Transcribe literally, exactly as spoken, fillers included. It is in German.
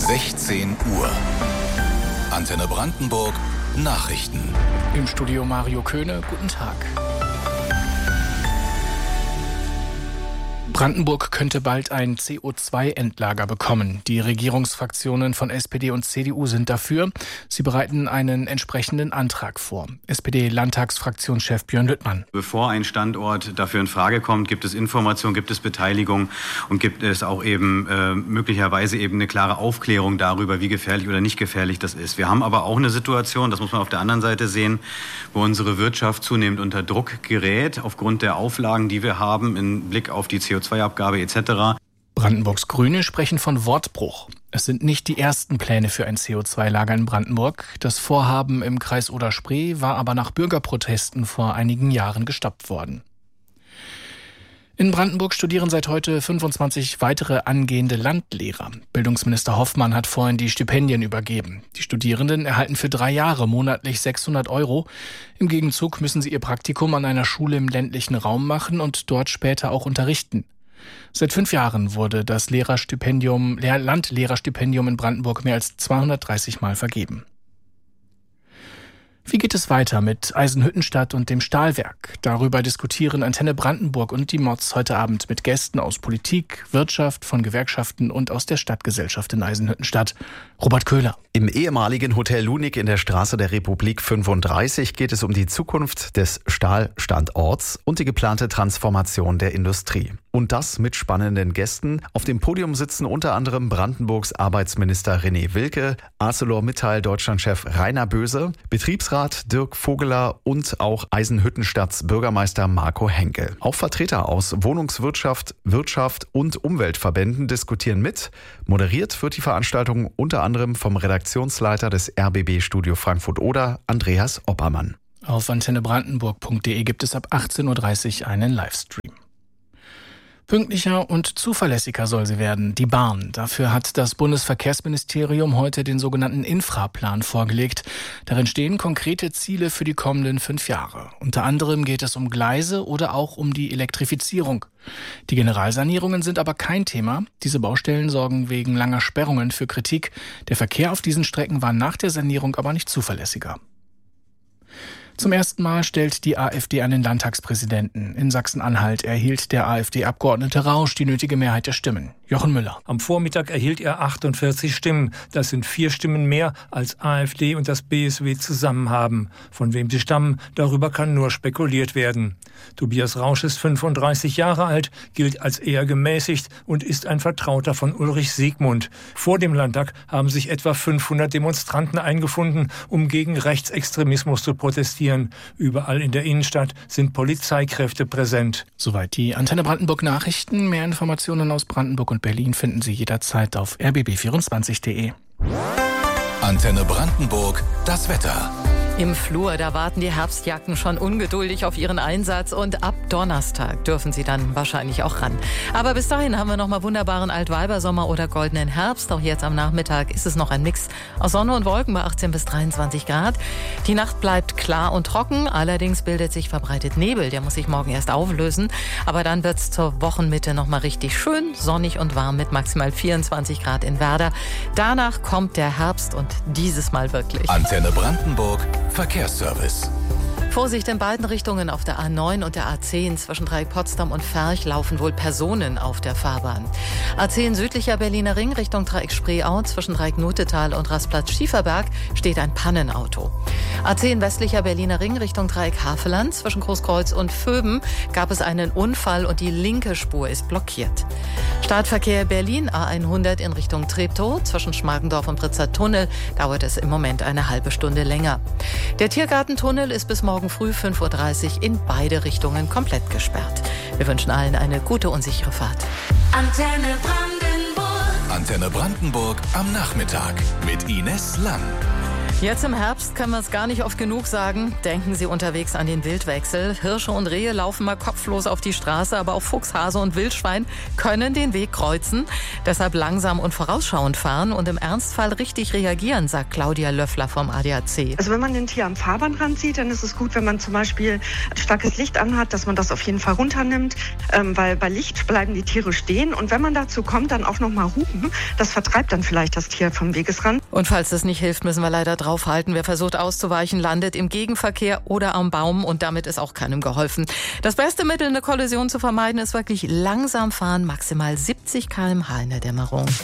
sechzehn Uhr. Antenne Brandenburg Nachrichten. Im Studio Mario Köhne, guten Tag. Brandenburg könnte bald ein C O zwei Endlager bekommen. Die Regierungsfraktionen von S P D und C D U sind dafür. Sie bereiten einen entsprechenden Antrag vor. S P D-Landtagsfraktionschef Björn Lüttmann. Bevor ein Standort dafür in Frage kommt, gibt es Information, gibt es Beteiligung und gibt es auch eben äh, möglicherweise eben eine klare Aufklärung darüber, wie gefährlich oder nicht gefährlich das ist. Wir haben aber auch eine Situation, das muss man auf der anderen Seite sehen, wo unsere Wirtschaft zunehmend unter Druck gerät, aufgrund der Auflagen, die wir haben im Blick auf die C O zwei Abgabe et cetera. Brandenburgs Grüne sprechen von Wortbruch. Es sind nicht die ersten Pläne für ein C O zwei Lager in Brandenburg. Das Vorhaben im Kreis Oder-Spree war aber nach Bürgerprotesten vor einigen Jahren gestoppt worden. In Brandenburg studieren seit heute fünfundzwanzig weitere angehende Landlehrer. Bildungsminister Hoffmann hat vorhin die Stipendien übergeben. Die Studierenden erhalten für drei Jahre monatlich sechshundert Euro. Im Gegenzug müssen sie ihr Praktikum an einer Schule im ländlichen Raum machen und dort später auch unterrichten. Seit fünf Jahren wurde das Lehrerstipendium, Landlehrerstipendium in Brandenburg mehr als zweihundertdreißig Mal vergeben. Wie geht es weiter mit Eisenhüttenstadt und dem Stahlwerk? Darüber diskutieren Antenne Brandenburg und die Mods heute Abend mit Gästen aus Politik, Wirtschaft, von Gewerkschaften und aus der Stadtgesellschaft in Eisenhüttenstadt. Robert Köhler. Im ehemaligen Hotel Lunig in der Straße der Republik fünfunddreißig geht es um die Zukunft des Stahlstandorts und die geplante Transformation der Industrie. Und das mit spannenden Gästen. Auf dem Podium sitzen unter anderem Brandenburgs Arbeitsminister René Wilke, ArcelorMittal Deutschlandchef Rainer Böse, Betriebsrat Dirk Vogeler und auch Eisenhüttenstadts Bürgermeister Marco Henkel. Auch Vertreter aus Wohnungswirtschaft, Wirtschaft und Umweltverbänden diskutieren mit. Moderiert wird die Veranstaltung unter anderem vom Redaktionsleiter des R B B Studio Frankfurt-Oder, Andreas Oppermann. Auf antenne brandenburg punkt de gibt es ab achtzehn Uhr dreißig einen Livestream. Pünktlicher und zuverlässiger soll sie werden, die Bahn. Dafür hat das Bundesverkehrsministerium heute den sogenannten Infraplan vorgelegt. Darin stehen konkrete Ziele für die kommenden fünf Jahre. Unter anderem geht es um Gleise oder auch um die Elektrifizierung. Die Generalsanierungen sind aber kein Thema. Diese Baustellen sorgen wegen langer Sperrungen für Kritik. Der Verkehr auf diesen Strecken war nach der Sanierung aber nicht zuverlässiger. Zum ersten Mal stellt die AfD einen Landtagspräsidenten. In Sachsen-Anhalt erhielt der AfD-Abgeordnete Rausch die nötige Mehrheit der Stimmen. Jochen Müller. Am Vormittag erhielt er achtundvierzig Stimmen. Das sind vier Stimmen mehr, als AfD und das B S W zusammen haben. Von wem sie stammen, darüber kann nur spekuliert werden. Tobias Rausch ist fünfunddreißig Jahre alt, gilt als eher gemäßigt und ist ein Vertrauter von Ulrich Siegmund. Vor dem Landtag haben sich etwa fünfhundert Demonstranten eingefunden, um gegen Rechtsextremismus zu protestieren. Überall in der Innenstadt sind Polizeikräfte präsent. Soweit die Antenne Brandenburg Nachrichten. Mehr Informationen aus Brandenburg und Berlin finden Sie jederzeit auf r b b vierundzwanzig punkt de. Antenne Brandenburg, das Wetter. Im Flur, da warten die Herbstjacken schon ungeduldig auf ihren Einsatz und ab Donnerstag dürfen sie dann wahrscheinlich auch ran. Aber bis dahin haben wir noch mal wunderbaren Altweibersommer oder goldenen Herbst. Auch jetzt am Nachmittag ist es noch ein Mix aus Sonne und Wolken bei achtzehn bis dreiundzwanzig Grad. Die Nacht bleibt klar und trocken, allerdings bildet sich verbreitet Nebel. Der muss sich morgen erst auflösen, aber dann wird es zur Wochenmitte noch mal richtig schön, sonnig und warm mit maximal vierundzwanzig Grad in Werder. Danach kommt der Herbst und dieses Mal wirklich. Antenne Brandenburg Verkehrsservice. Vorsicht in beiden Richtungen auf der A neun und der A zehn. Zwischen Dreieck Potsdam und Ferch laufen wohl Personen auf der Fahrbahn. A zehn südlicher Berliner Ring Richtung Dreieck Spreeau. Zwischen Dreieck Nutetal und Rastplatz Schieferberg steht ein Pannenauto. A zehn westlicher Berliner Ring Richtung Dreieck Havelland. Zwischen Großkreuz und Vöben gab es einen Unfall und die linke Spur ist blockiert. Startverkehr Berlin A hundert in Richtung Treptow. Zwischen Schmargendorf und Britzer Tunnel dauert es im Moment eine halbe Stunde länger. Der Tiergartentunnel ist bis morgen früh fünf Uhr dreißig in beide Richtungen komplett gesperrt. Wir wünschen allen eine gute und sichere Fahrt. Antenne Brandenburg. Antenne Brandenburg am Nachmittag mit Ines Lang. Jetzt im Herbst können wir es gar nicht oft genug sagen. Denken Sie unterwegs an den Wildwechsel. Hirsche und Rehe laufen mal kopflos auf die Straße, aber auch Fuchs, Hase und Wildschwein können den Weg kreuzen. Deshalb langsam und vorausschauend fahren und im Ernstfall richtig reagieren, sagt Claudia Löffler vom A D A C. Also wenn man ein Tier am Fahrbahnrand sieht, dann ist es gut, wenn man zum Beispiel starkes Licht anhat, dass man das auf jeden Fall runternimmt, ähm, weil bei Licht bleiben die Tiere stehen. Und wenn man dazu kommt, dann auch noch mal hupen. Das vertreibt dann vielleicht das Tier vom Wegesrand. Und falls das nicht hilft, müssen wir leider draufhalten. Wer versucht auszuweichen, landet im Gegenverkehr oder am Baum und damit ist auch keinem geholfen. Das beste Mittel, eine Kollision zu vermeiden, ist wirklich langsam fahren, maximal siebzig Kilometer pro Stunde in der Dämmerung.